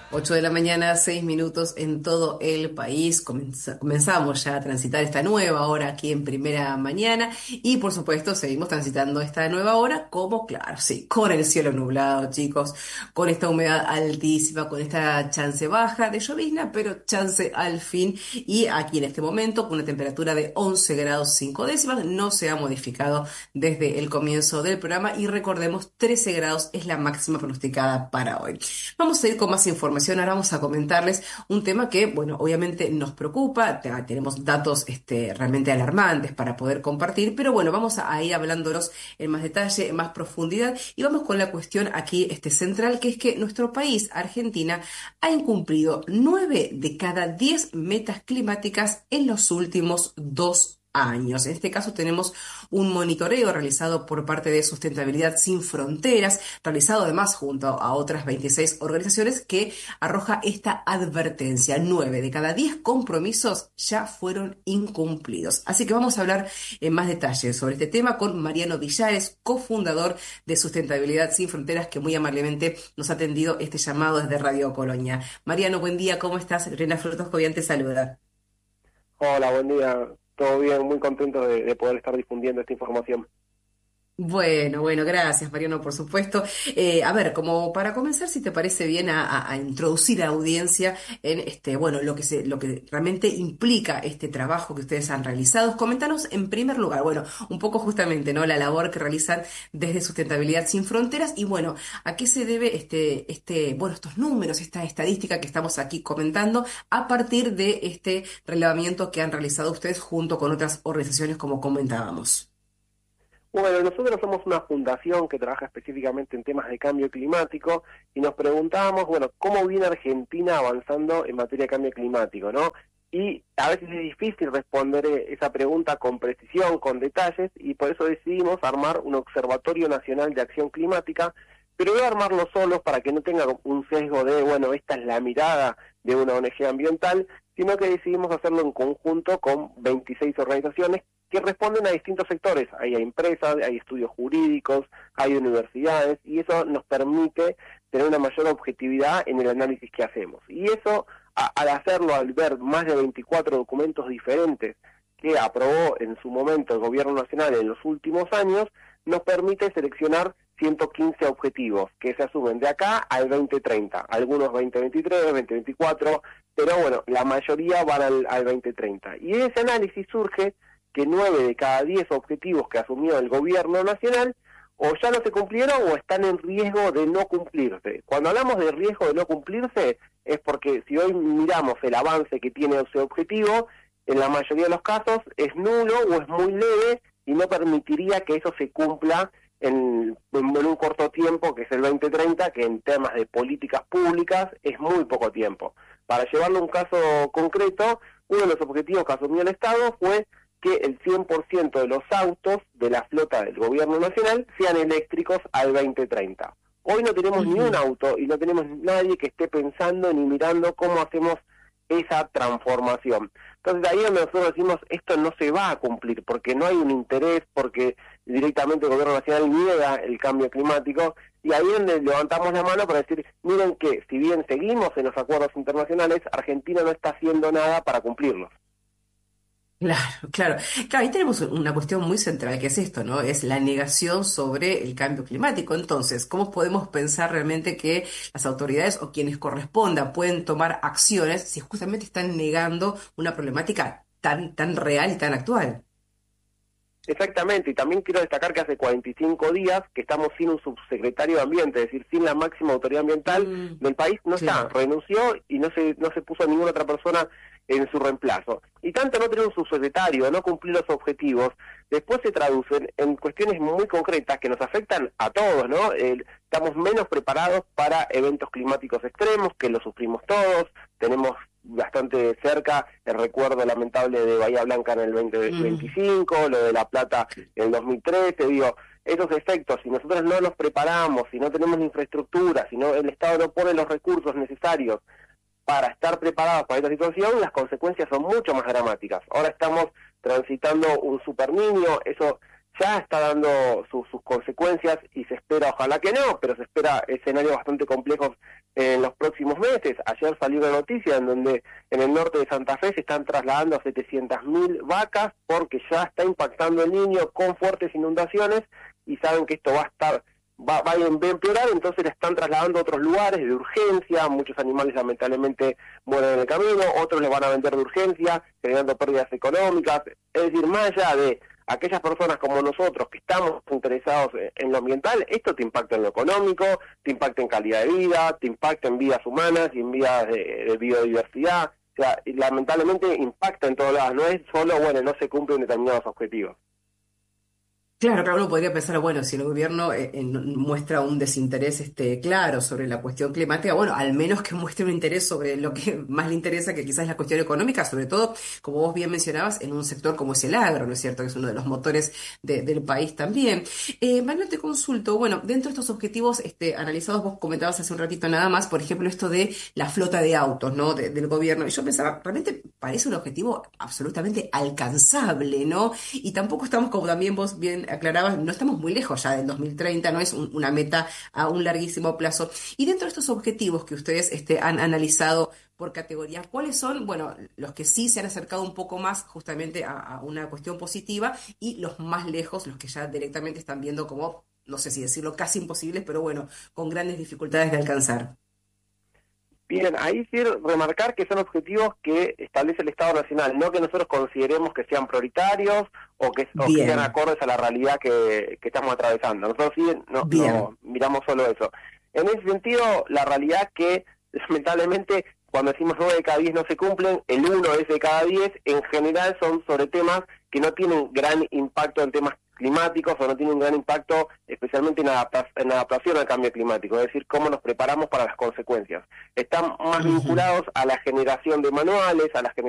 8 de la mañana, 6 minutos en todo el país. Comenzamos ya a transitar esta nueva hora aquí en primera mañana y por supuesto seguimos transitando esta nueva hora como, claro, sí, con el cielo nublado, chicos, con esta humedad altísima, con esta chance baja de llovizna, pero chance al fin y aquí en este momento con una temperatura de 11 grados 5 décimas, no se ha modificado desde el comienzo del programa y recordemos 13 grados es la máxima pronosticada para hoy. Vamos a ir con más información. Ahora vamos a comentarles un tema que, bueno, obviamente nos preocupa. Tenemos datos realmente alarmantes para poder compartir, pero bueno, vamos a ir hablándolos en más detalle, en más profundidad y vamos con la cuestión aquí central, que es que nuestro país, Argentina, ha incumplido 9 de cada 10 metas climáticas en los últimos 2 años. En este caso tenemos un monitoreo realizado por parte de Sustentabilidad Sin Fronteras, realizado además junto a otras 26 organizaciones que arroja esta advertencia. 9 de cada 10 compromisos ya fueron incumplidos. Así que vamos a hablar en más detalle sobre este tema con Mariano Villares, cofundador de Sustentabilidad Sin Fronteras, que muy amablemente nos ha atendido este llamado desde Radio Colonia. Mariano, buen día, ¿cómo estás? Elena Frutos Cobian te saluda. Hola, buen día. Todo bien, muy contento de poder estar difundiendo esta información. Bueno, gracias Mariano, por supuesto. A ver, como para comenzar, si te parece bien a introducir a la audiencia en bueno, lo que realmente implica este trabajo que ustedes han realizado. Coméntanos en primer lugar, bueno, un poco justamente, ¿no? La labor que realizan desde Sustentabilidad Sin Fronteras y bueno, a qué se debe bueno, estos números, esta estadística que estamos aquí comentando a partir de este relevamiento que han realizado ustedes junto con otras organizaciones como comentábamos. Bueno, nosotros somos una fundación que trabaja específicamente en temas de cambio climático y nos preguntábamos, bueno, ¿cómo viene Argentina avanzando en materia de cambio climático, no? Y a veces es difícil responder esa pregunta con precisión, con detalles, y por eso decidimos armar un Observatorio Nacional de Acción Climática, pero no armarlo solos para que no tenga un sesgo de, bueno, esta es la mirada de una ONG ambiental, sino que decidimos hacerlo en conjunto con 26 organizaciones que responden a distintos sectores. Hay empresas, hay estudios jurídicos, hay universidades, y eso nos permite tener una mayor objetividad en el análisis que hacemos. Y eso, al hacerlo, al ver más de 24 documentos diferentes que aprobó en su momento el Gobierno Nacional en los últimos años, nos permite seleccionar 115 objetivos que se asumen de acá al 2030, algunos 2023, 2024, pero bueno, la mayoría van al 2030. Y de ese análisis surge que 9 de cada 10 objetivos que asumió el gobierno nacional o ya no se cumplieron o están en riesgo de no cumplirse. Cuando hablamos de riesgo de no cumplirse es porque si hoy miramos el avance que tiene ese objetivo, en la mayoría de los casos es nulo o es muy leve y no permitiría que eso se cumpla en un corto tiempo, que es el 2030, que en temas de políticas públicas es muy poco tiempo. Para llevarlo a un caso concreto, uno de los objetivos que asumió el Estado fue que el 100% de los autos de la flota del gobierno nacional sean eléctricos al 2030. Hoy no tenemos ni un auto y no tenemos nadie que esté pensando ni mirando cómo hacemos esa transformación. Entonces ahí es donde nosotros decimos, esto no se va a cumplir, porque no hay un interés, porque directamente el gobierno nacional niega el cambio climático, y ahí es donde levantamos la mano para decir, miren que si bien seguimos en los acuerdos internacionales, Argentina no está haciendo nada para cumplirlos. Claro. Ahí tenemos una cuestión muy central, que es esto, ¿no? Es la negación sobre el cambio climático. Entonces, ¿cómo podemos pensar realmente que las autoridades o quienes correspondan pueden tomar acciones si justamente están negando una problemática tan real y tan actual? Exactamente, y también quiero destacar que hace 45 días que estamos sin un subsecretario de Ambiente, es decir, sin la máxima autoridad ambiental del país, no está, Claro. renunció y no se puso ninguna otra persona en su reemplazo. Y tanto no tener un subsecretario, no cumplir los objetivos, después se traducen en cuestiones muy concretas que nos afectan a todos, ¿no? Estamos menos preparados para eventos climáticos extremos, que los sufrimos todos, tenemos bastante cerca el recuerdo lamentable de Bahía Blanca en el Mm, 2025, lo de La Plata en el 2013, digo, esos efectos, si nosotros no nos preparamos, si no tenemos infraestructura, si no, el Estado no pone los recursos necesarios para estar preparados para esta situación, las consecuencias son mucho más dramáticas. Ahora estamos transitando un super niño, eso ya está dando sus consecuencias y se espera, ojalá que no, pero se espera escenarios bastante complejos en los próximos meses. Ayer salió una noticia en donde en el norte de Santa Fe se están trasladando a 700.000 vacas porque ya está impactando el Niño con fuertes inundaciones y saben que esto va a empeorar, entonces la están trasladando a otros lugares de urgencia. Muchos animales lamentablemente mueren en el camino, otros les van a vender de urgencia, generando pérdidas económicas. Es decir, más allá de aquellas personas como nosotros que estamos interesados en lo ambiental, esto te impacta en lo económico, te impacta en calidad de vida, te impacta en vidas humanas y en vidas de biodiversidad. O sea, y lamentablemente impacta en todos lados, no es solo, bueno, no se cumplen determinados objetivos. Claro, claro, uno podría pensar, bueno, si el gobierno muestra un desinterés claro sobre la cuestión climática, bueno, al menos que muestre un interés sobre lo que más le interesa, que quizás es la cuestión económica, sobre todo, como vos bien mencionabas, en un sector como es el agro, ¿no es cierto?, que es uno de los motores del país también. Manuel, te consulto, bueno, dentro de estos objetivos analizados, vos comentabas hace un ratito nada más, por ejemplo, esto de la flota de autos, ¿no?, del gobierno, y yo pensaba, realmente parece un objetivo absolutamente alcanzable, ¿no? Y tampoco estamos, como también vos bien aclarabas, no estamos muy lejos ya del 2030, no es una meta a un larguísimo plazo. Y dentro de estos objetivos que ustedes han analizado por categoría, ¿cuáles son, bueno, los que sí se han acercado un poco más justamente a una cuestión positiva y los más lejos, los que ya directamente están viendo como, no sé si decirlo, casi imposibles, pero bueno, con grandes dificultades de alcanzar? Bien, ahí quiero remarcar que son objetivos que establece el Estado Nacional, no que nosotros consideremos que sean prioritarios o que sean Bien, acordes a la realidad que estamos atravesando. Nosotros sí no bien. miramos solo eso. En ese sentido, la realidad que lamentablemente cuando decimos 9 de cada 10 no se cumplen, el 1 es de cada 10, en general son sobre temas que no tienen gran impacto en temas climáticos o no tienen un gran impacto especialmente en adaptación al cambio climático, es decir, cómo nos preparamos para las consecuencias. Están más Ujú. vinculados a la generación de manuales, a la generación